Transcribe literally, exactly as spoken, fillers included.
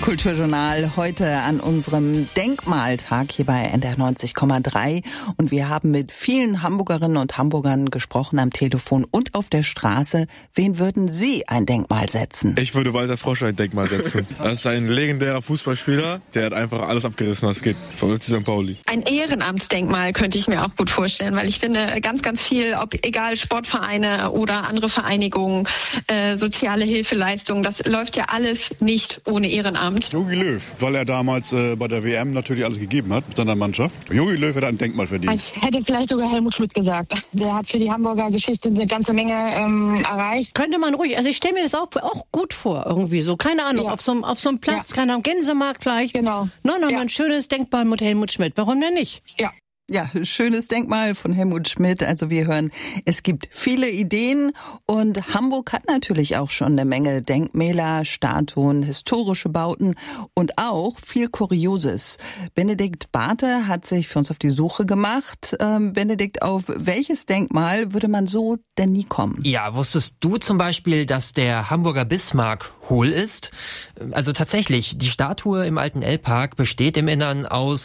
Kulturjournal heute an unserem Denkmaltag hier bei N D R neunzig Komma drei. Und wir haben mit vielen Hamburgerinnen und Hamburgern gesprochen am Telefon und auf der Straße. Wen würden Sie ein Denkmal setzen? Ich würde Walter Frosch ein Denkmal setzen. Das ist ein legendärer Fußballspieler, der hat einfach alles abgerissen, was geht. Vom F C Sankt Pauli. Ein Ehrenamtsdenkmal könnte ich mir auch gut vorstellen, weil ich finde, ganz, ganz viel, ob egal Sportvereine oder andere Vereinigungen, äh, soziale Hilfeleistungen, das läuft ja alles nicht ohne Ehrenamt. Jogi Löw, weil er damals äh, bei der W M natürlich alles gegeben hat mit seiner Mannschaft. Jogi Löw hat ein Denkmal verdient. Ich hätte vielleicht sogar Helmut Schmidt gesagt. Der hat für die Hamburger Geschichte eine ganze Menge ähm, erreicht. Könnte man ruhig, also ich stelle mir das auch, auch gut vor irgendwie so, keine Ahnung, ja. auf so einem auf so einem Platz, ja. keine Ahnung, Gänsemarkt vielleicht. Genau. No, no, ja. mal ein schönes Denkmal mit Helmut Schmidt. Warum denn nicht? Ja. Ja, schönes Denkmal von Helmut Schmidt. Also wir hören, es gibt viele Ideen und Hamburg hat natürlich auch schon eine Menge Denkmäler, Statuen, historische Bauten und auch viel Kurioses. Benedikt Barthe hat sich für uns auf die Suche gemacht. Ähm, Benedikt, auf welches Denkmal würde man so denn nie kommen? Ja, wusstest du zum Beispiel, dass der Hamburger Bismarck hohl ist? Also tatsächlich, die Statue im alten L-Park besteht im Innern aus